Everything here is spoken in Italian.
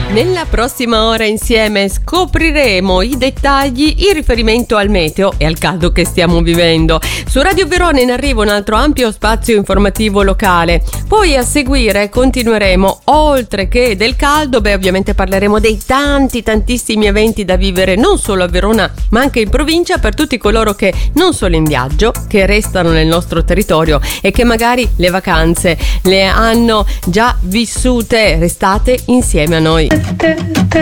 Nella prossima ora insieme scopriremo i dettagli in riferimento al meteo e al caldo che stiamo vivendo. Su Radio Verona in arrivo un altro ampio spazio informativo locale. Poi a seguire continueremo, oltre che del caldo, ovviamente parleremo dei tantissimi eventi da vivere non solo a Verona ma anche in provincia per tutti coloro che non sono in viaggio, che restano nel nostro territorio e che magari le vacanze le hanno già vissute. Restate insieme a noi.